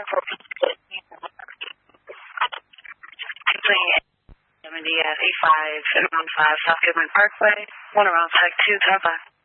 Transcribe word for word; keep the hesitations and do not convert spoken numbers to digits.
seventy at eight five and one five South Goodman Parkway, one around Tech two, ten five.